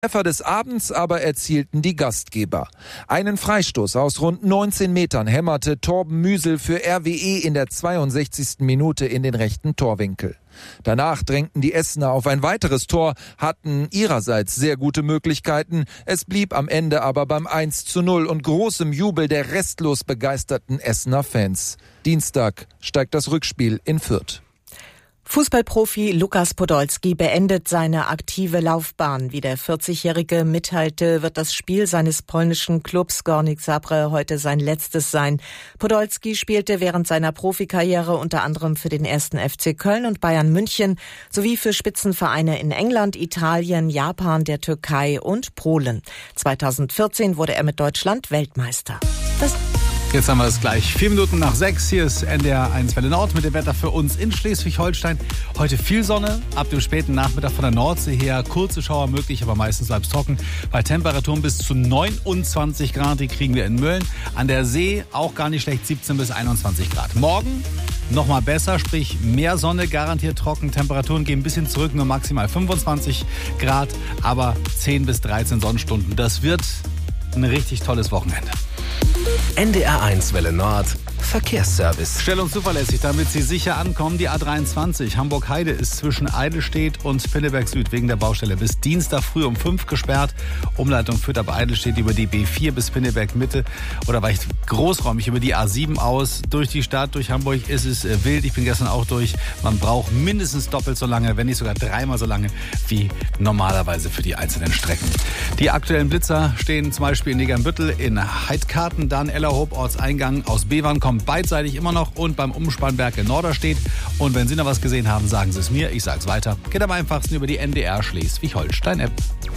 Treffer des Abends aber erzielten die Gastgeber. Einen Freistoß aus rund 19 Metern hämmerte Torben Müsel für RWE in der 62. Minute in den rechten Torwinkel. Danach drängten die Essener auf ein weiteres Tor, hatten ihrerseits sehr gute Möglichkeiten. Es blieb am Ende aber beim 1:0 und großem Jubel der restlos begeisterten Essener Fans. Dienstag steigt das Rückspiel in Fürth. Fußballprofi Lukas Podolski beendet seine aktive Laufbahn. Wie der 40-Jährige mitteilte, wird das Spiel seines polnischen Clubs Górnik Zabrze heute sein letztes sein. Podolski spielte während seiner Profikarriere unter anderem für den 1. FC Köln und Bayern München sowie für Spitzenvereine in England, Italien, Japan, der Türkei und Polen. 2014 wurde er mit Deutschland Weltmeister. Jetzt haben wir es gleich 6:04. Hier ist NDR 1 Welle Nord mit dem Wetter für uns in Schleswig-Holstein. Heute viel Sonne, ab dem späten Nachmittag von der Nordsee her kurze Schauer möglich, aber meistens bleibt es trocken. Bei Temperaturen bis zu 29 Grad, die kriegen wir in Mölln. An der See auch gar nicht schlecht, 17 bis 21 Grad. Morgen nochmal besser, sprich mehr Sonne, garantiert trocken. Temperaturen gehen ein bisschen zurück, nur maximal 25 Grad, aber 10 bis 13 Sonnenstunden. Das wird ein richtig tolles Wochenende. NDR 1 Welle Nord Verkehrsservice. Schnell und zuverlässig, damit Sie sicher ankommen. Die A23 Hamburg-Heide ist zwischen Eidelstedt und Pinneberg Süd wegen der Baustelle bis Dienstag früh um 5 gesperrt. Umleitung führt ab Eidelstedt über die B4 bis Pinneberg Mitte oder weicht großräumig über die A7 aus. Durch die Stadt, durch Hamburg ist es wild. Ich bin gestern auch durch. Man braucht mindestens doppelt so lange, wenn nicht sogar dreimal so lange wie normalerweise für die einzelnen Strecken. Die aktuellen Blitzer stehen zum Beispiel in Negernbüttel, in Heidkarten, dann Ellerhoop, Ortseingang aus Bevern kommt beidseitig immer noch und beim Umspannwerk in Norderstedt. Und wenn Sie noch was gesehen haben, sagen Sie es mir, ich sag's weiter. Geht am einfachsten über die NDR Schleswig-Holstein-App.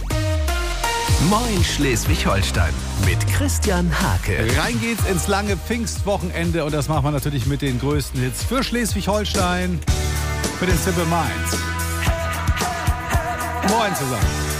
Moin Schleswig-Holstein mit Christian Hake. Rein geht's ins lange Pfingstwochenende und das machen wir natürlich mit den größten Hits für Schleswig-Holstein, für den Simple Minds. Moin zusammen.